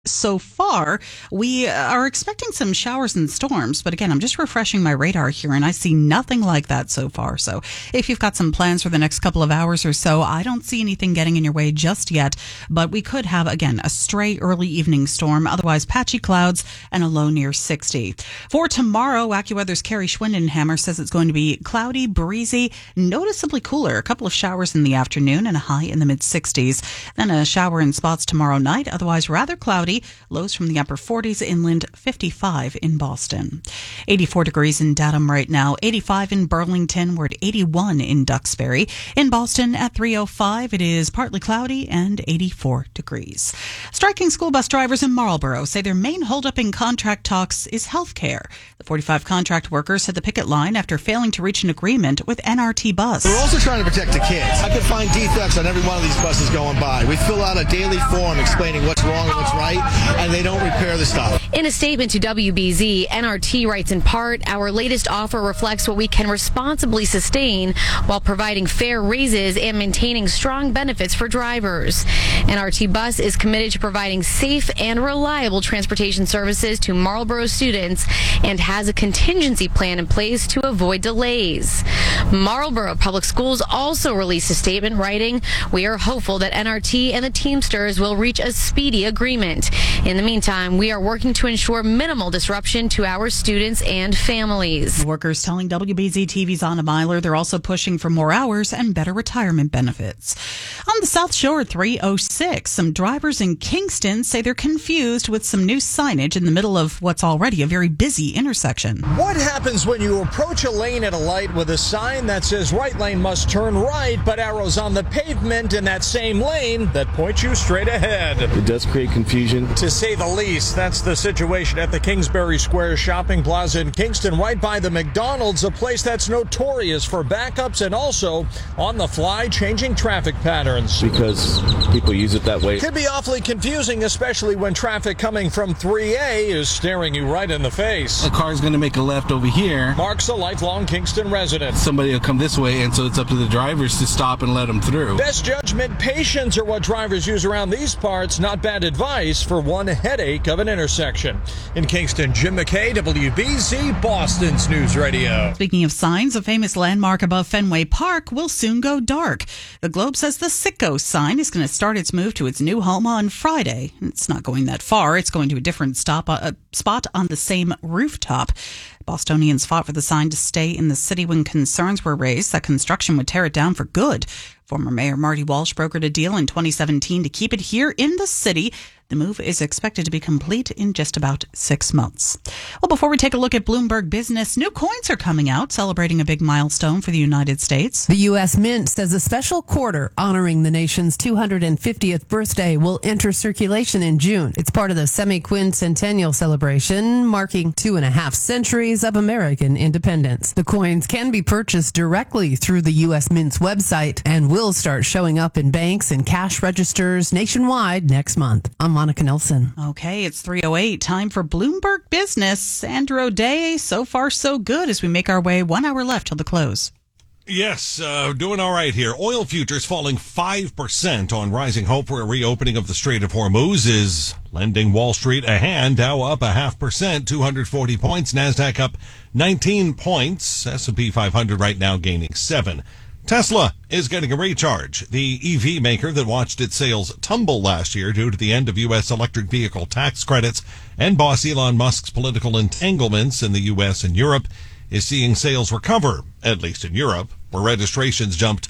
So far, we are expecting some showers and storms, but again, I'm just refreshing my radar here and I see nothing like that so far. So if you've got some plans for the next couple of hours or so, I don't see anything getting in your way just yet, but we could have, again, a stray early evening storm, otherwise patchy clouds and a low near 60. For tomorrow, AccuWeather's Carrie Schwindenhammer says it's going to be cloudy, breezy, noticeably cooler, a couple of showers in the afternoon and a high in the mid 60s. Then a shower in spots tomorrow night, otherwise rather cloudy. Lows from the upper 40s inland, 55 in Boston. 84 degrees in Dedham right now, 85 in Burlington, we're at 81 in Duxbury. In Boston at 3:05, it is partly cloudy and 84 degrees. Striking school bus drivers in Marlborough say their main holdup in contract talks is health care. The 45 contract workers hit the picket line after failing to reach an agreement with NRT Bus. We're also trying to protect the kids. I could find defects on every one of these buses going by. We fill out a daily form explaining what's wrong and what's right, and they don't repair the stuff. In a statement to WBZ, NRT writes in part, our latest offer reflects what we can responsibly sustain while providing fair raises and maintaining strong benefits for drivers. NRT Bus is committed to providing safe and reliable transportation services to Marlborough students and has a contingency plan in place to avoid delays. Marlborough Public Schools also released a statement writing, we are hopeful that NRT and the Teamsters will reach a speedy agreement. In the meantime, we are working to ensure minimal disruption to our students and families. Workers telling WBZ TV's Anna Myler they're also pushing for more hours and better retirement benefits. On the South Shore at 3:06, some drivers in Kingston say they're confused with some new signage in the middle of what's already a very busy intersection. What happens when you approach a lane at a light with a sign that says right lane must turn right, but arrows on the pavement in that same lane that point you straight ahead? It does create confusion. To say the least, that's the situation at the Kingsbury Square Shopping Plaza in Kingston, right by the McDonald's, a place that's notorious for backups and also on-the-fly changing traffic patterns. Because people use it that way. Could be awfully confusing, especially when traffic coming from 3A is staring you right in the face. A car's going to make a left over here. Mark's a lifelong Kingston resident. Somebody will come this way, and so it's up to the drivers to stop and let them through. Best judgment, patience are what drivers use around these parts. Not bad advice for one headache of an intersection. In Kingston, Jim McKay, WBZ, Boston's News Radio. Speaking of signs, a famous landmark above Fenway Park will soon go dark. The Globe says the Sitco sign is going to start its move to its new home on Friday. It's not going that far. It's going to a different spot on the same rooftop. Bostonians fought for the sign to stay in the city when concerns were raised that construction would tear it down for good. Former Mayor Marty Walsh brokered a deal in 2017 to keep it here in the city. The move is expected to be complete in just about 6 months. Well, before we take a look at Bloomberg Business, new coins are coming out, celebrating a big milestone for the United States. The U.S. Mint says a special quarter honoring the nation's 250th birthday will enter circulation in June. It's part of the semi-quincentennial celebration, marking 2.5 centuries of American independence. The coins can be purchased directly through the U.S. Mint's website and will start showing up in banks and cash registers nationwide next month. I'm Monica Nelson. Okay, it's 3:08. Time for Bloomberg Business. Andrew O'Day, so far so good as we make our way 1 hour left till the close. Yes, doing all right here. Oil futures falling 5% on rising hope for a reopening of the Strait of Hormuz is lending Wall Street a hand. Dow up 0.5%, 240 points. NASDAQ up 19 points. S&P 500 right now gaining 7. Tesla is getting a recharge. The EV maker that watched its sales tumble last year due to the end of U.S. electric vehicle tax credits and boss Elon Musk's political entanglements in the U.S. and Europe is seeing sales recover, at least in Europe, where registrations jumped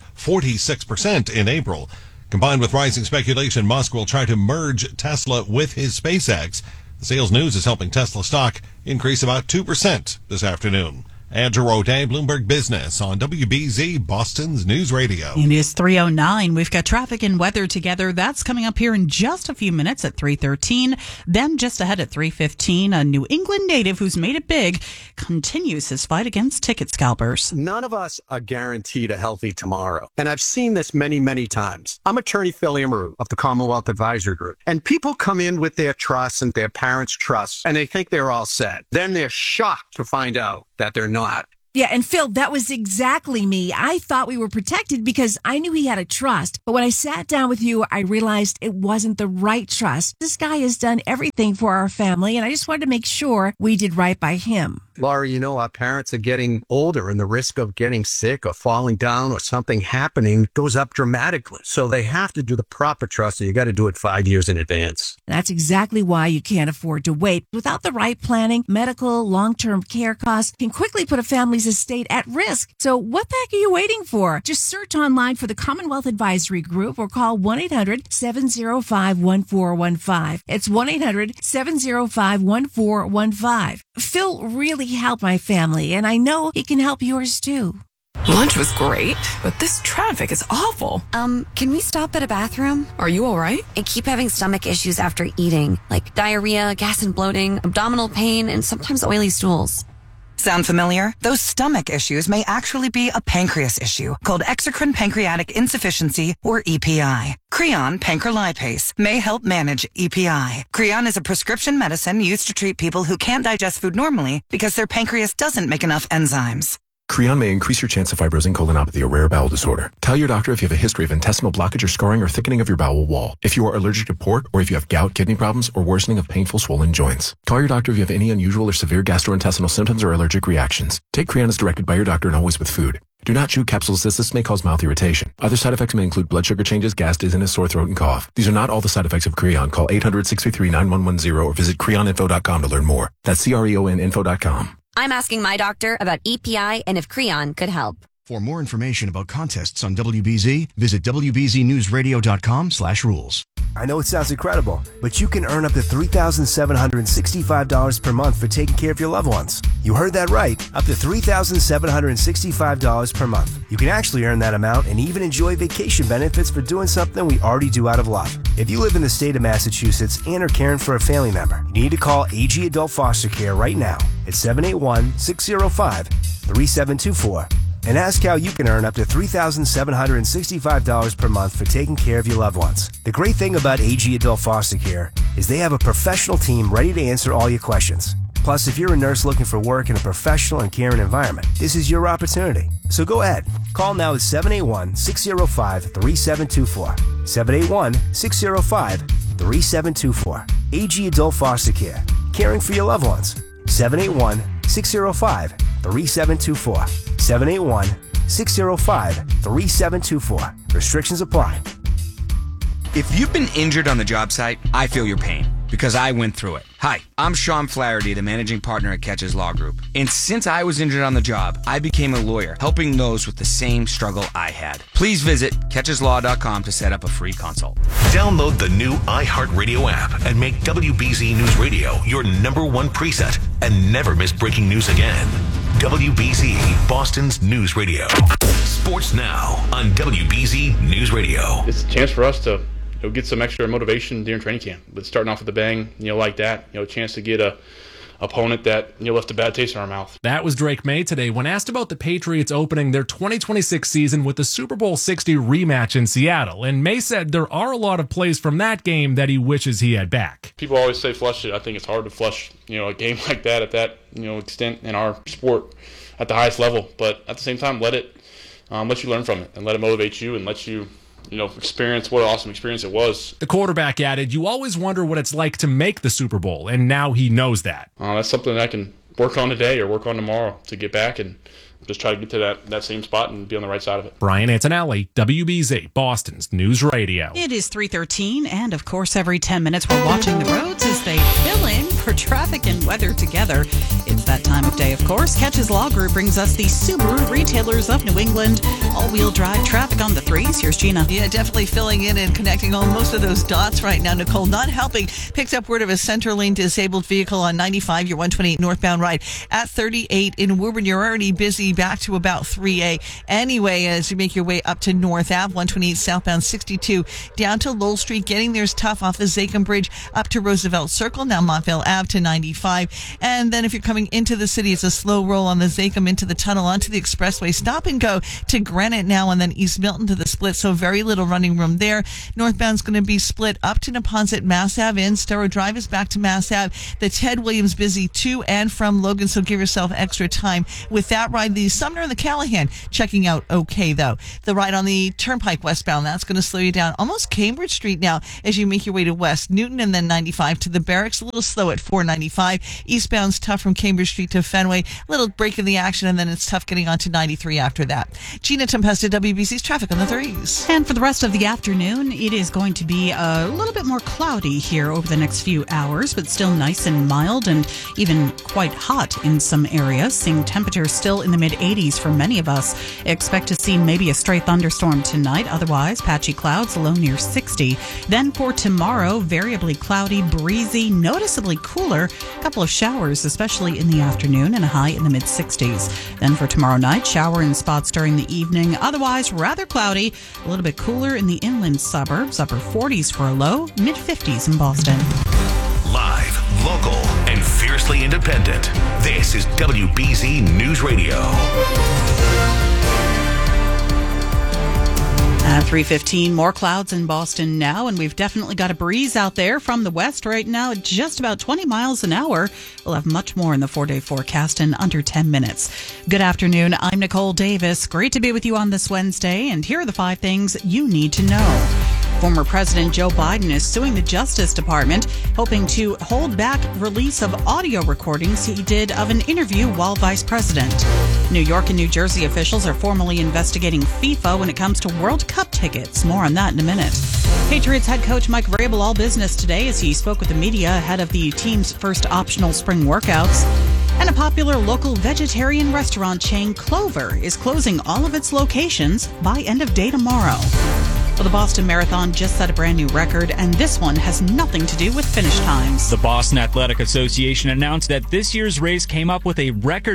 46% in April. Combined with rising speculation, Musk will try to merge Tesla with his SpaceX. The sales news is helping Tesla stock increase about 2% this afternoon. Andrew O'Day, Bloomberg Business on WBZ, Boston's News Radio. It is 3:09. We've got traffic and weather together. That's coming up here in just a few minutes at 3:13. Then just ahead at 3:15, a New England native who's made it big continues his fight against ticket scalpers. None of us are guaranteed a healthy tomorrow. And I've seen this many, many times. I'm attorney Phil Amaru of the Commonwealth Advisory Group. And people come in with their trusts and their parents' trusts, and they think they're all set. Then they're shocked to find out that they're not. Yeah, and Phil, that was exactly me. I thought we were protected because I knew he had a trust. But when I sat down with you, I realized it wasn't the right trust. This guy has done everything for our family, and I just wanted to make sure we did right by him. Laura, you know, our parents are getting older and the risk of getting sick or falling down or something happening goes up dramatically. So they have to do the proper trust. So you got to do it 5 years in advance. That's exactly why you can't afford to wait. Without the right planning, medical, long-term care costs can quickly put a family's estate at risk. So what the heck are you waiting for? Just search online for the Commonwealth Advisory Group or call 1-800-705-1415. It's 1-800-705-1415. Phil really helped my family, and I know he can help yours too. Lunch was great, but this traffic is awful. Can we stop at a bathroom? Are you all right? I keep having stomach issues after eating, like diarrhea, gas and bloating, abdominal pain, and sometimes oily stools. Sound familiar? Those stomach issues may actually be a pancreas issue called exocrine pancreatic insufficiency, or EPI. Creon pancrelipase may help manage EPI. Creon is a prescription medicine used to treat people who can't digest food normally because their pancreas doesn't make enough enzymes. Creon may increase your chance of fibrosing colonopathy, a rare bowel disorder. Tell your doctor if you have a history of intestinal blockage or scarring or thickening of your bowel wall, if you are allergic to pork, or if you have gout, kidney problems, or worsening of painful swollen joints. Call your doctor if you have any unusual or severe gastrointestinal symptoms or allergic reactions. Take Creon as directed by your doctor and always with food. Do not chew capsules as this may cause mouth irritation. Other side effects may include blood sugar changes, gas, dizziness, sore throat, and cough. These are not all the side effects of Creon. Call 800-633-9110 or visit creoninfo.com to learn more. That's CREONinfo.com. I'm asking my doctor about EPI and if Creon could help. For more information about contests on WBZ, visit WBZNewsRadio.com/rules. I know it sounds incredible, but you can earn up to $3,765 per month for taking care of your loved ones. You heard that right, up to $3,765 per month. You can actually earn that amount and even enjoy vacation benefits for doing something we already do out of love. If you live in the state of Massachusetts and are caring for a family member, you need to call AG Adult Foster Care right now at 781-605-3724 and ask how you can earn up to $3,765 per month for taking care of your loved ones. The great thing about AG Adult Foster Care is they have a professional team ready to answer all your questions. Plus, if you're a nurse looking for work in a professional and caring environment, this is your opportunity. So go ahead. Call now at 781-605-3724. 781-605-3724. AG Adult Foster Care. Caring for your loved ones. 781-605-3724. 781-605-3724. Restrictions apply. If you've been injured on the job site, I feel your pain because I went through it. Hi, I'm Sean Flaherty, the managing partner at Catches Law Group. And since I was injured on the job, I became a lawyer, helping those with the same struggle I had. Please visit catcheslaw.com to set up a free consult. Download the new iHeartRadio app and make WBZ News Radio your #1 preset and never miss breaking news again. WBZ, Boston's news radio. Sports now on WBZ News Radio. It's a chance for us to get some extra motivation during training camp. But starting off with a bang, like that, a chance to get a opponent that left a bad taste in our mouth. That was Drake May today when asked about the Patriots opening their 2026 season with the Super Bowl 60 rematch in Seattle. And May said there are a lot of plays from that game that he wishes he had back. People always say flush it. I think it's hard to flush, a game like that at that, extent in our sport at the highest level. But at the same time, let you learn from it and let it motivate you and let you experience what an awesome experience it was. The quarterback added, "You always wonder what it's like to make the Super Bowl, and now he knows that." That's something that I can work on today or work on tomorrow to get back and just try to get to that same spot and be on the right side of it. Brian Antonelli, WBZ, Boston's News Radio. It is 3:13, and of course, every 10 minutes we're watching the roads as they fill in for traffic and weather together. It's that time of day, of course. Catches Law Group brings us the Subaru Retailers of New England. All-wheel drive traffic on the 3s. Here's Gina. Yeah, definitely filling in and connecting on most of those dots right now. Nicole, not helping. Picked up word of a center lane disabled vehicle on 95, your 128 northbound ride at 38 in Woburn. You're already busy back to about 3A. Anyway, as you make your way up to North Ave, 128 southbound 62 down to Lowell Street. Getting there's tough off the Zachem Bridge up to Roosevelt Circle. Now Montville Ave to 95. 95. And then if you're coming into the city, it's a slow roll on the Zakim into the tunnel onto the expressway. Stop and go to Granite now and then East Milton to the split. So very little running room there. Northbound's going to be split up to Neponset, Mass Ave in. Storrow Drive is back to Mass Ave. The Ted Williams busy to and from Logan. So give yourself extra time with that ride. The Sumner and the Callahan checking out okay though. The ride on the Turnpike westbound, that's going to slow you down almost Cambridge Street now as you make your way to West Newton and then 95 to the Barracks. A little slow at 495. Eastbound's tough from Cambridge Street to Fenway. A little break in the action and then it's tough getting onto 93 after that. Gina Tempesta, WBC's traffic on the 3s. And for the rest of the afternoon, it is going to be a little bit more cloudy here over the next few hours, but still nice and mild and even quite hot in some areas. Seeing temperatures still in the mid-80s for many of us. Expect to see maybe a stray thunderstorm tonight. Otherwise, patchy clouds, low near 60. Then for tomorrow, variably cloudy, breezy, noticeably cooler. A couple of showers, especially in the afternoon, and a high in the mid-60s. Then for tomorrow night, shower in spots during the evening. Otherwise, rather cloudy, a little bit cooler in the inland suburbs. Upper 40s for a low, mid-50s in Boston. Live, local, and fiercely independent. This is WBZ News Radio. At 3:15, more clouds in Boston now, and we've definitely got a breeze out there from the west right now at just about 20 miles an hour. We'll have much more in the 4-day forecast in under 10 minutes. Good afternoon. I'm Nicole Davis. Great to be with you on this Wednesday, and here are the 5 things you need to know. Former President Joe Biden is suing the Justice Department, hoping to hold back release of audio recordings he did of an interview while vice president. New York and New Jersey officials are formally investigating FIFA when it comes to World Cup tickets. More on that in a minute. Patriots head coach Mike Vrabel all business today as he spoke with the media ahead of the team's first optional spring workouts. And a popular local vegetarian restaurant chain, Clover, is closing all of its locations by end of day tomorrow. Well, the Boston Marathon just set a brand new record, and this one has nothing to do with finish times. The Boston Athletic Association announced that this year's race came up with a record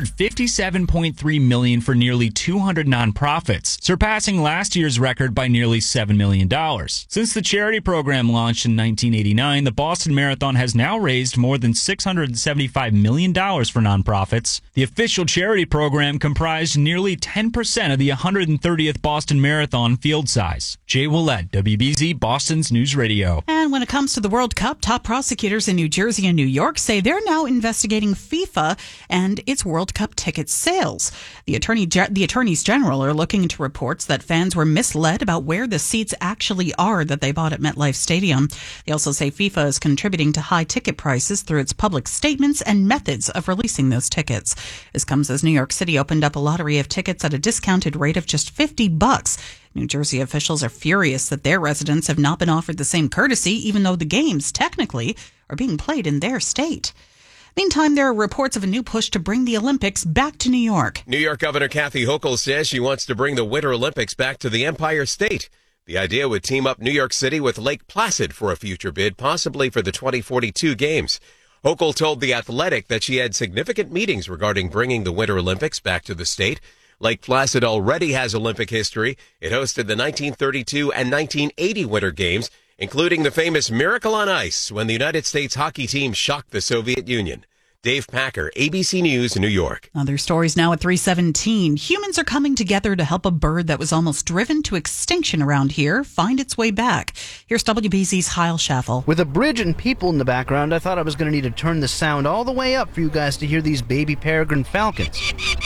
$57.3 million for nearly 200 nonprofits, surpassing last year's record by nearly $7 million. Since the charity program launched in 1989, the Boston Marathon has now raised more than $675 million for nonprofits. The official charity program comprised nearly 10% of the 130th Boston Marathon field size. Jay Willett, WBZ, Boston's News Radio. And when it comes to the World Cup, top prosecutors in New Jersey and New York say they're now investigating FIFA and its World Cup ticket sales. The attorneys general are looking into reports that fans were misled about where the seats actually are that they bought at MetLife Stadium. They also say FIFA is contributing to high ticket prices through its public statements and methods of releasing those tickets. This comes as New York City opened up a lottery of tickets at a discounted rate of just $50. New Jersey officials are furious that their residents have not been offered the same courtesy, even though the games, technically, are being played in their state. Meantime, there are reports of a new push to bring the Olympics back to New York. New York Governor Kathy Hochul says she wants to bring the Winter Olympics back to the Empire State. The idea would team up New York City with Lake Placid for a future bid, possibly for the 2042 Games. Hochul told The Athletic that she had significant meetings regarding bringing the Winter Olympics back to the state. Lake Placid already has Olympic history. It hosted the 1932 and 1980 Winter Games, including the famous Miracle on Ice when the United States hockey team shocked the Soviet Union. Dave Packer, ABC News, New York. Other stories now at 3:17. Humans are coming together to help a bird that was almost driven to extinction around here find its way back. Here's WBZ's Kyle Schaffel. With a bridge and people in the background, I thought I was going to need to turn the sound all the way up for you guys to hear these baby peregrine falcons.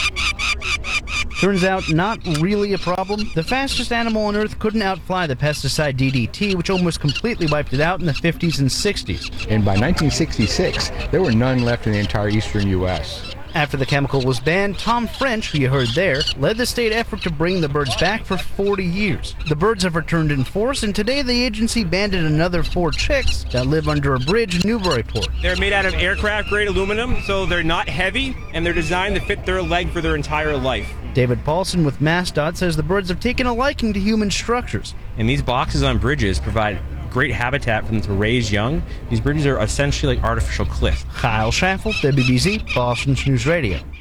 Turns out, not really a problem. The fastest animal on Earth couldn't outfly the pesticide DDT, which almost completely wiped it out in the 50s and 60s. And by 1966, there were none left in the entire eastern U.S. After the chemical was banned, Tom French, who you heard there, led the state effort to bring the birds back for 40 years. The birds have returned in force, and today the agency banded another 4 chicks that live under a bridge in Newburyport. They're made out of aircraft-grade aluminum, so they're not heavy, and they're designed to fit their leg for their entire life. David Paulson with MassDOT says the birds have taken a liking to human structures. And these boxes on bridges provide great habitat for them to raise young. These bridges are essentially like artificial cliffs. Kyle Schaffel, WBZ, Boston's News Radio.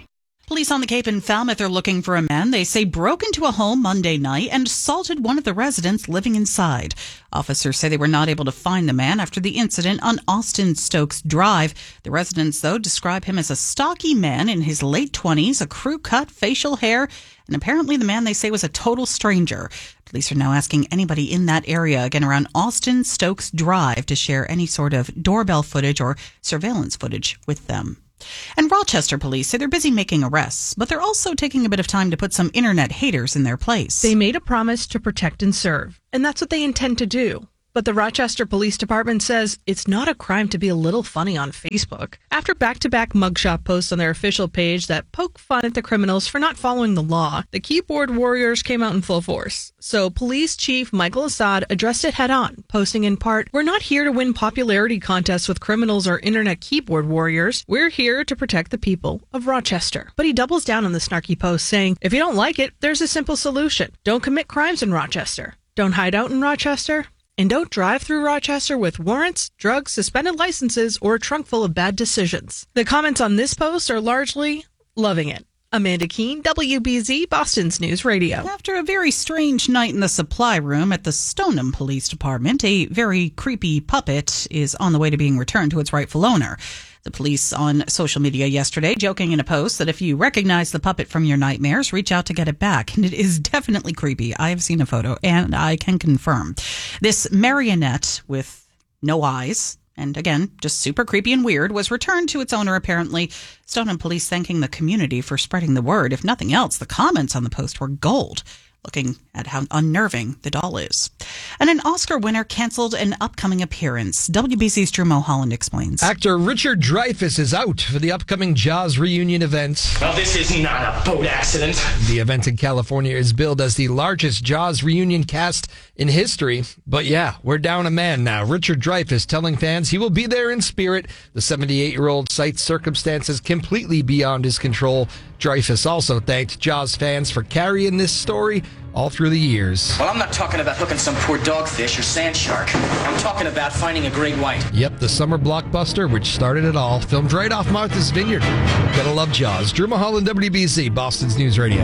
Police on the Cape in Falmouth are looking for a man they say broke into a home Monday night and assaulted one of the residents living inside. Officers say they were not able to find the man after the incident on Austin Stokes Drive. The residents, though, describe him as a stocky man in his late 20s, a crew cut, facial hair, and apparently the man they say was a total stranger. Police are now asking anybody in that area, again around Austin Stokes Drive, to share any sort of doorbell footage or surveillance footage with them. And Rochester police say they're busy making arrests, but they're also taking a bit of time to put some internet haters in their place. They made a promise to protect and serve, and that's what they intend to do. But the Rochester Police Department says it's not a crime to be a little funny on Facebook. After back-to-back mugshot posts on their official page that poke fun at the criminals for not following the law, the keyboard warriors came out in full force. So Police Chief Michael Assad addressed it head-on, posting in part, "We're not here to win popularity contests with criminals or internet keyboard warriors. We're here to protect the people of Rochester." But he doubles down on the snarky post, saying, "If you don't like it, there's a simple solution. Don't commit crimes in Rochester. Don't hide out in Rochester. And don't drive through Rochester with warrants, drugs, suspended licenses, or a trunk full of bad decisions." The comments on this post are largely loving it. Amanda Keene, WBZ, Boston's News Radio. After a very strange night in the supply room at the Stoneham Police Department, a very creepy puppet is on the way to being returned to its rightful owner. The police on social media yesterday joking in a post that if you recognize the puppet from your nightmares, reach out to get it back. And it is definitely creepy. I have seen a photo and I can confirm. This marionette with no eyes, and again, just super creepy and weird, was returned to its owner apparently. Stoneham police thanking the community for spreading the word. If nothing else, the comments on the post were gold, looking at how unnerving the doll is. And an Oscar winner canceled an upcoming appearance. WBC's Drew Mulholland explains. Actor Richard Dreyfuss is out for the upcoming Jaws reunion event. Well, this is not a boat accident. The event in California is billed as the largest Jaws reunion cast in history. But yeah, we're down a man now. Richard Dreyfuss telling fans he will be there in spirit. The 78-year-old cites circumstances completely beyond his control. Dreyfuss also thanked Jaws fans for carrying this story all through the years. Well, I'm not talking about hooking some poor dogfish or sand shark. I'm talking about finding a great white. Yep, the summer blockbuster, which started it all, filmed right off Martha's Vineyard. Gotta love Jaws. Drew Mulholland, WBC, Boston's News Radio.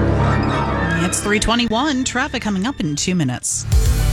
It's 3:21. Traffic coming up in 2 minutes.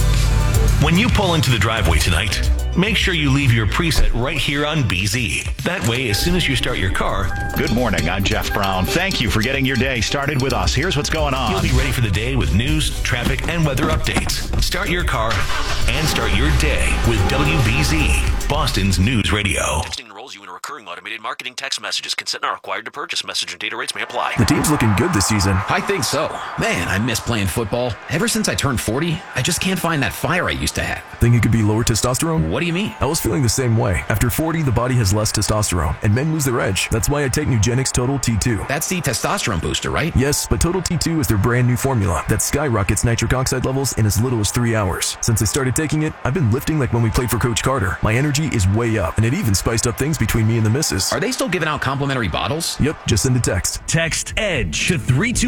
When you pull into the driveway tonight, make sure you leave your preset right here on BZ. That way, as soon as you start your car... Good morning, I'm Jeff Brown. Thank you for getting your day started with us. Here's what's going on. You'll be ready for the day with news, traffic, and weather updates. Start your car and start your day with WBZ, Boston's News Radio. Texting enrolls you in a recurring automated marketing text messages. Consent not required to purchase. Message and data rates may apply. The team's looking good this season. I think so. Man, I miss playing football. Ever since I turned 40, I just can't find that fire I used to have. Think it could be lower testosterone? What do you mean? I was feeling the same way. After 40, the body has less testosterone, and men lose their edge. That's why I take Nugenix Total T2. That's the testosterone booster, right? Yes, but Total T2 is their brand new formula that skyrockets nitric oxide levels in as little as 3 hours. Since I started taking it, I've been lifting like when we played for Coach Carter. My energy is way up, and it even spiced up things between me and the missus. Are they still giving out complimentary bottles? Yep, just send a text. Text EDGE to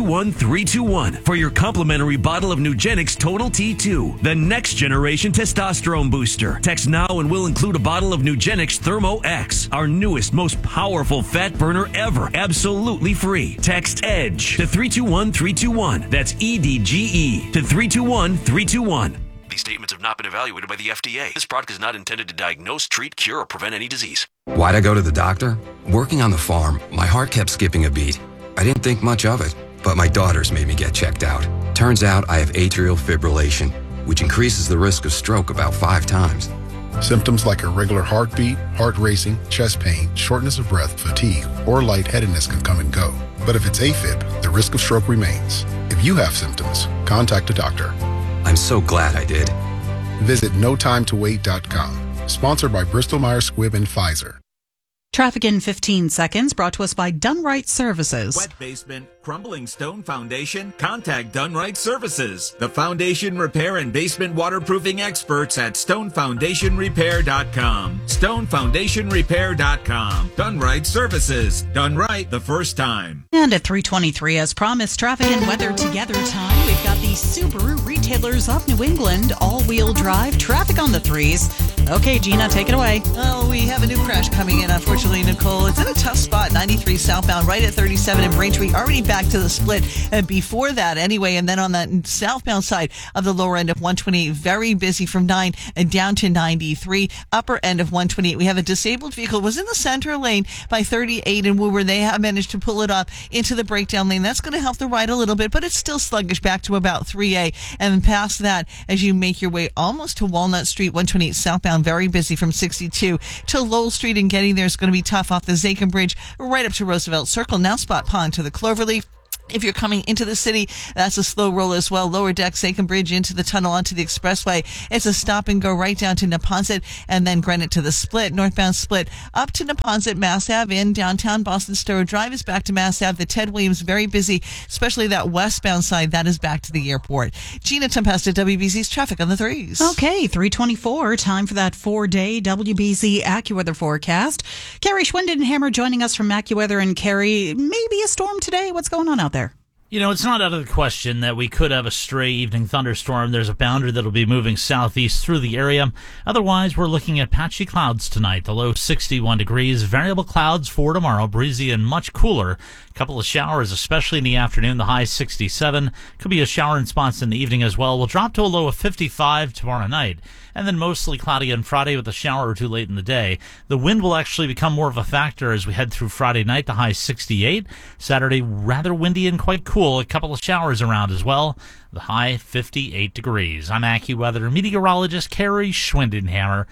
321-321 for your complimentary bottle of Nugenix Total T2, the next generation testosterone booster. Text now and we'll include a bottle of Nugenix Thermo X, our newest, most powerful fat burner ever, absolutely free. Text EDGE to 321-321. That's EDGE to 321-321. These statements have not been evaluated by the FDA. This product is not intended to diagnose, treat, cure, or prevent any disease. Why'd I go to the doctor? Working on the farm, my heart kept skipping a beat. I didn't think much of it, but my daughters made me get checked out. Turns out I have atrial fibrillation, which increases the risk of stroke about 5 times. Symptoms like irregular heartbeat, heart racing, chest pain, shortness of breath, fatigue, or lightheadedness can come and go. But if it's AFib, the risk of stroke remains. If you have symptoms, contact a doctor. I'm so glad I did. Visit notimetowait.com. Sponsored by Bristol Myers Squibb and Pfizer. Traffic in 15 seconds, brought to us by Dunright Services. Wet basement, crumbling stone foundation? Contact Dunright Services, the foundation repair and basement waterproofing experts at stonefoundationrepair.com. Stonefoundationrepair.com. Dunright Services. Done right the first time. And at 3:23, as promised, traffic and weather together time. We've got the Subaru Retailers of New England all-wheel drive traffic on the 3s. Okay, Gina, take it away. Well, we have a new crash coming in, unfortunately, Nicole. It's in a tough spot, 93 southbound, right at 37 in Braintree, already back to the split before that anyway. And then on the southbound side of the lower end of 128, very busy from 9 and down to 93. Upper end of 128, we have a disabled vehicle, was in the center lane by 38 in Woburn. They have managed to pull it up into the breakdown lane. That's going to help the ride a little bit, but it's still sluggish back to about 3A. And then past that, as you make your way almost to Walnut Street, 128 southbound, very busy from 62 to Lowell Street, and getting there is going to be tough off the Zachem Bridge right up to Roosevelt Circle. Now Spot Pond to the Cloverleaf. If you're coming into the city, that's a slow roll as well. Lower deck, Zachem Bridge into the tunnel onto the expressway. It's a stop and go right down to Neponset and then Granite to the split. Northbound split up to Neponset, Mass Ave in downtown Boston. Stowe Drive is back to Mass Ave. The Ted Williams, very busy, especially that westbound side. That is back to the airport. Gina Tempesta, WBZ's traffic on the threes. Okay, 3:24. Time for that 4-day WBZ AccuWeather forecast. Carrie Schwindenhammer joining us from AccuWeather. And Carrie, maybe a storm today. What's going on out there? You know, it's not out of the question that we could have a stray evening thunderstorm. There's a boundary that'll be moving southeast through the area. Otherwise, we're looking at patchy clouds tonight. The low 61 degrees. Variable clouds for tomorrow. Breezy and much cooler. A couple of showers, especially in the afternoon. The high 67. Could be a shower in spots in the evening as well. We'll drop to a low of 55 tomorrow night. And then mostly cloudy on Friday with a shower or two late in the day. The wind will actually become more of a factor as we head through Friday night, the high 68. Saturday, rather windy and quite cool. A couple of showers around as well. The high 58 degrees. I'm AccuWeather meteorologist Carrie Schwindenhammer,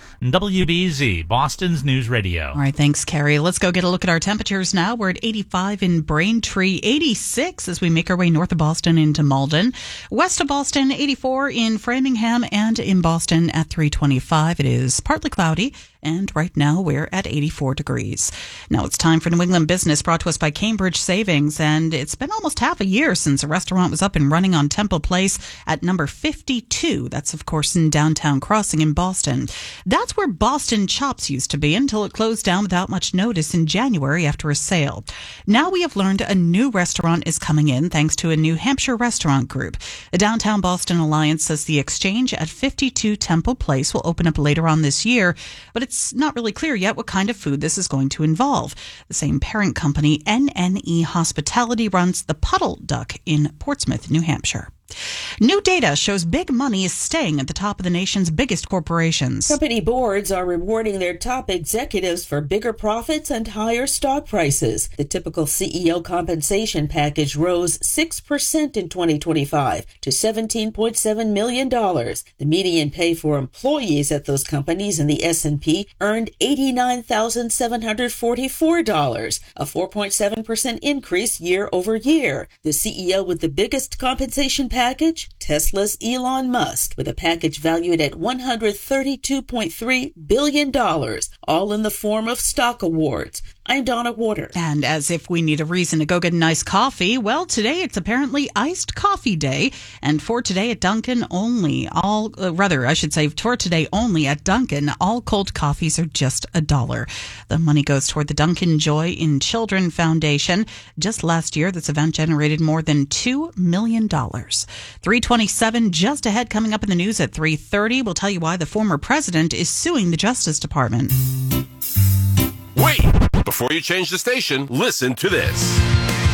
WBZ, Boston's News Radio. All right, thanks, Carrie. Let's go get a look at our temperatures now. We're at 85 in Braintree, 86 as we make our way north of Boston into Malden. West of Boston, 84 in Framingham, and in Boston at 325. It is partly cloudy, and right now we're at 84 degrees. Now it's time for New England Business, brought to us by Cambridge Savings, and it's been almost half a year since a restaurant was up and running on Temple Place at number 52. That's, of course, in Downtown Crossing in Boston. That's where Boston Chops used to be until it closed down without much notice in January after a sale. Now we have learned a new restaurant is coming in thanks to a New Hampshire restaurant group. The Downtown Boston Alliance says the Exchange at 52 Temple Place will open up later on this year, but it's not really clear yet what kind of food this is going to involve. The same parent company, NNE Hospitality, runs the Puddle Duck in Portsmouth, New Hampshire. New data shows big money is staying at the top of the nation's biggest corporations. Company boards are rewarding their top executives for bigger profits and higher stock prices. The typical CEO compensation package rose 6% in 2025 to $17.7 million. The median pay for employees at those companies in the S&P earned $89,744, a 4.7% increase year over year. The CEO with the biggest compensation package, Tesla's Elon Musk, with a package valued at $132.3 billion, all in the form of stock awards. I'm Donna Water. And as if we need a reason to go get a nice coffee, well, today it's apparently iced coffee day. And for today at Dunkin' only, for today only at Dunkin', all cold coffees are just $1. The money goes toward the Dunkin' Joy in Children Foundation. Just last year, this event generated more than $2 million. 3:27 just ahead, coming up in the news at 3:30. We'll tell you why the former president is suing the Justice Department. Wait! Before you change the station, listen to this.